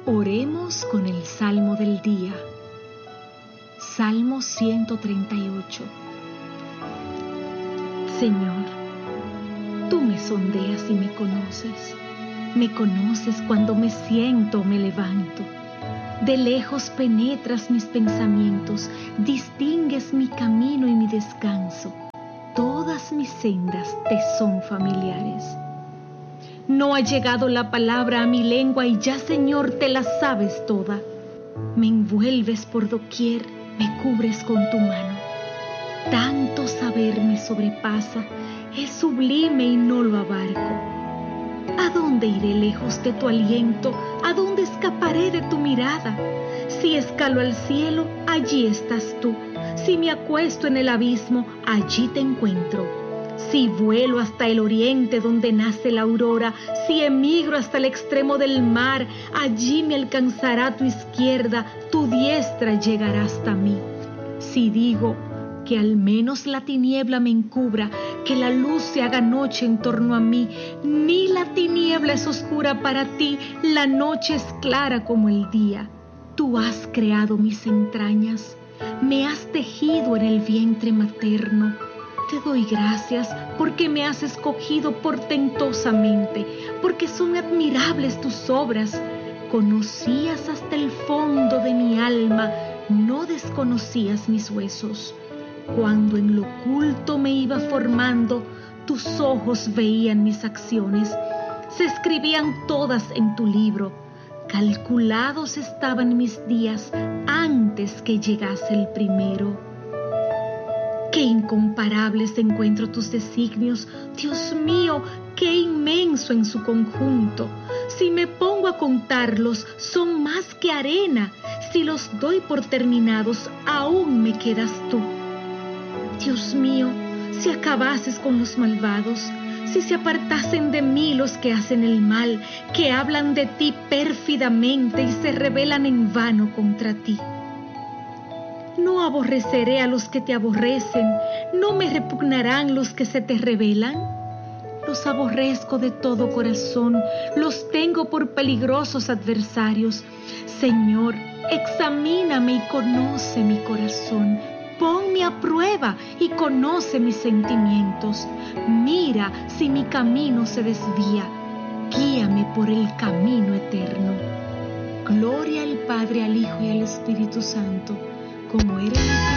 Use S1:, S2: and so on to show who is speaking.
S1: Oremos con el Salmo del día. Salmo 138. Señor, tú me sondeas y me conoces. Me conoces cuando me siento o me levanto. De lejos penetras mis pensamientos, distingues mi camino y mi descanso. Todas mis sendas te son familiares. No ha llegado la palabra a mi lengua y ya, Señor, te la sabes toda. Me envuelves por doquier, me cubres con tu mano. Tanto saber me sobrepasa, es sublime y no lo abarco. ¿A dónde iré lejos de tu aliento? ¿A dónde escaparé de tu mirada? Si escalo al cielo, allí estás tú. Si me acuesto en el abismo, allí te encuentro. Si vuelo hasta el oriente donde nace la aurora, si emigro hasta el extremo del mar, allí me alcanzará tu izquierda, tu diestra llegará hasta mí. Si digo que al menos la tiniebla me encubra, que la luz se haga noche en torno a mí, ni la tiniebla es oscura para ti, la noche es clara como el día. Tú has creado mis entrañas, me has tejido en el vientre materno. Te doy gracias porque me has escogido portentosamente, porque son admirables tus obras. Conocías hasta el fondo de mi alma, no desconocías mis huesos. Cuando en lo oculto me iba formando, tus ojos veían mis acciones. Se escribían todas en tu libro. Calculados estaban mis días antes que llegase el primero. ¡Qué incomparables encuentro tus designios! Dios mío, qué inmenso en su conjunto. Si me pongo a contarlos, son más que arena. Si los doy por terminados, aún me quedas tú. Dios mío, si acabases con los malvados, si se apartasen de mí los que hacen el mal, que hablan de ti pérfidamente y se rebelan en vano contra ti. No aborreceré a los que te aborrecen, no me repugnarán los que se te rebelan. Los aborrezco de todo corazón, los tengo por peligrosos adversarios. Señor, examíname y conoce mi corazón. Ponme a prueba y conoce mis sentimientos. Mira si mi camino se desvía. Guíame por el camino eterno. Gloria al Padre, al Hijo y al Espíritu Santo, como era en el